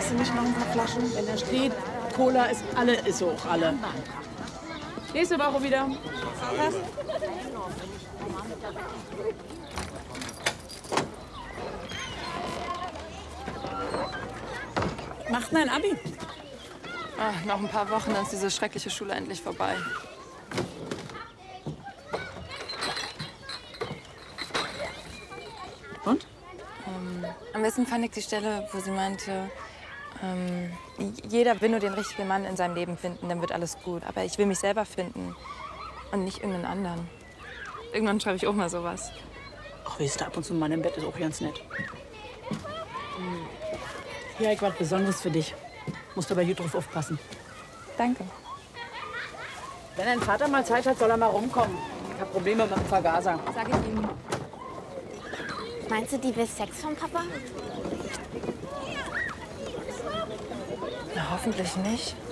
du nicht noch ein paar Flaschen? Wenn da steht, Cola ist alle, ist auch alle. Nächste Woche wieder. Was? Macht dein Abi? Ach, noch ein paar Wochen, dann ist diese schreckliche Schule endlich vorbei. Und? Am besten fand ich die Stelle, wo sie meinte, jeder will nur den richtigen Mann in seinem Leben finden, dann wird alles gut. Aber ich will mich selber finden und nicht irgendeinen anderen. Irgendwann schreibe ich auch mal sowas. Ach, weißt du, ab und zu ein Mann im Bett ist auch ganz nett. Ja, ich was Besonderes für dich. Musst aber hier drauf aufpassen. Danke. Wenn dein Vater mal Zeit hat, soll er mal rumkommen. Ich hab Probleme mit dem Vergaser. Sag ich ihm. Meinst du, die will Sex vom Papa? Na, hoffentlich nicht.